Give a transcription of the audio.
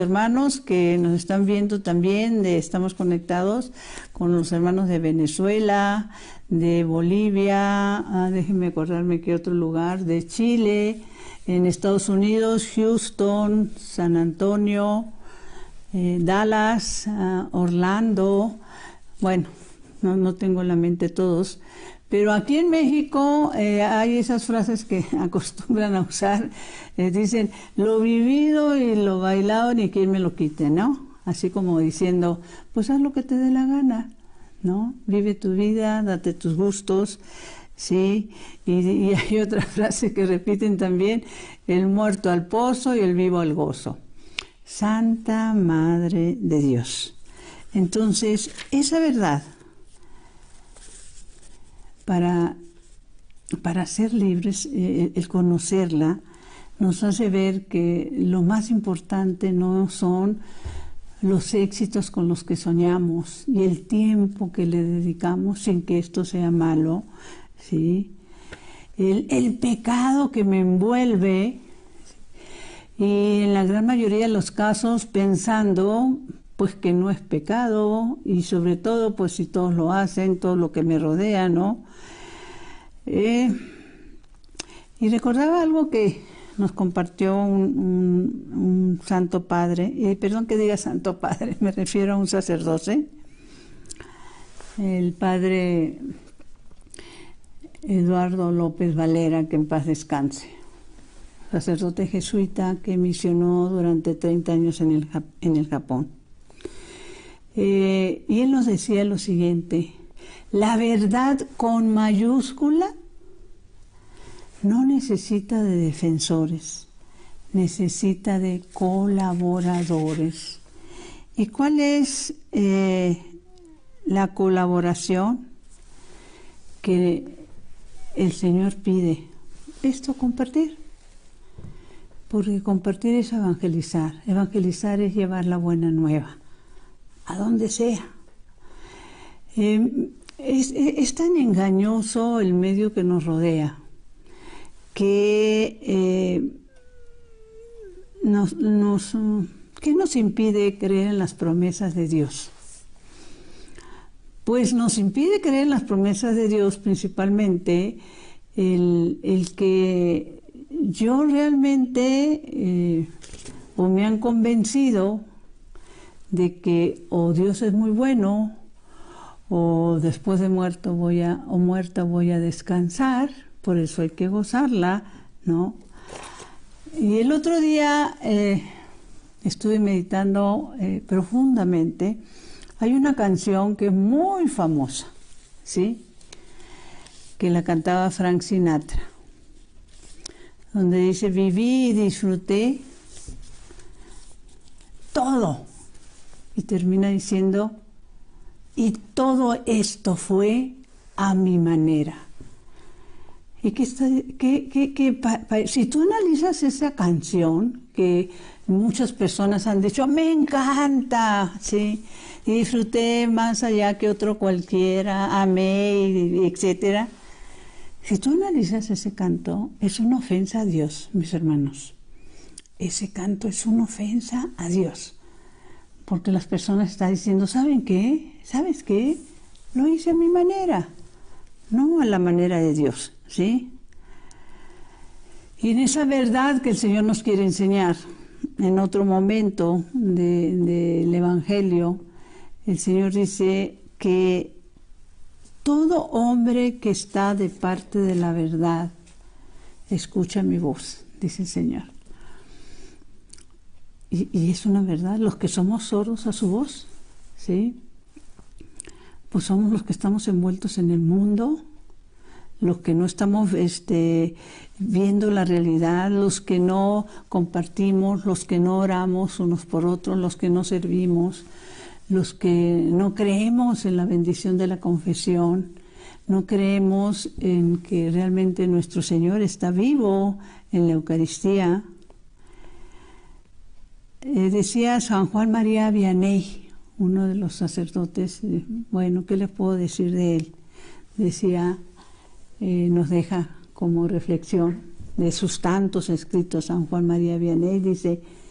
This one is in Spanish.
Hermanos que nos están viendo también, estamos conectados con los hermanos de Venezuela, de Bolivia, déjenme acordarme qué otro lugar, de Chile, en Estados Unidos, Houston, San Antonio, Dallas, Orlando, bueno, no tengo en la mente todos, pero aquí en México hay esas frases que acostumbran a usar, dicen, lo vivido y lo bailado ni quien me lo quite, ¿no? Así como diciendo, pues haz lo que te dé la gana, ¿no? Vive tu vida, date tus gustos, ¿sí? Y hay otra frase que repiten también, el muerto al pozo y el vivo al gozo. Santa Madre de Dios. Entonces, esa verdad, para ser libres, el conocerla, nos hace ver que lo más importante no son los éxitos con los que soñamos y el tiempo que le dedicamos sin que esto sea malo, ¿sí? El pecado que me envuelve, y en la gran mayoría de los casos pensando pues que no es pecado, y sobre todo pues si todos lo hacen, todo lo que me rodea, ¿no? Y recordaba algo que nos compartió un santo padre, perdón que diga santo padre, me refiero a un sacerdote, el padre Eduardo López Valera, que en paz descanse, sacerdote jesuita que misionó durante 30 años en el Japón. Y él nos decía lo siguiente: la verdad con mayúscula no necesita de defensores, necesita de colaboradores. ¿Y cuál es la colaboración que el Señor pide? Esto, compartir. Porque compartir es evangelizar. Evangelizar es llevar la buena nueva a donde sea. Es tan engañoso el medio que nos rodea que ¿qué nos impide creer en las promesas de Dios? Pues nos impide creer en las promesas de Dios principalmente el que yo realmente o me han convencido de que o Dios es muy bueno, o después de muerta voy a descansar, por eso hay que gozarla, ¿no? Y el otro día estuve meditando profundamente. Hay una canción que es muy famosa, ¿sí? Que la cantaba Frank Sinatra, donde dice, viví y disfruté todo. Y termina diciendo, y todo esto fue a mi manera. Y si tú analizas esa canción, que muchas personas han dicho, me encanta, ¿sí? Y disfruté más allá que otro cualquiera, amé, etcétera. Si tú analizas ese canto, es una ofensa a Dios, mis hermanos. Ese canto es una ofensa a Dios. Porque las personas están diciendo, ¿saben qué? ¿Sabes qué? Lo hice a mi manera, no a la manera de Dios, ¿sí? Y en esa verdad que el Señor nos quiere enseñar, en otro momento del Evangelio, el Señor dice que todo hombre que está de parte de la verdad escucha mi voz, dice el Señor. Y es una verdad, los que somos sordos a su voz, ¿sí? Pues somos los que estamos envueltos en el mundo, los que no estamos viendo la realidad, los que no compartimos, los que no oramos unos por otros, los que no servimos, los que no creemos en la bendición de la confesión, no creemos en que realmente nuestro Señor está vivo en la Eucaristía. Decía San Juan María Vianney, uno de los sacerdotes, bueno, ¿qué les puedo decir de él? Decía, nos deja como reflexión de sus tantos escritos San Juan María Vianney, dice,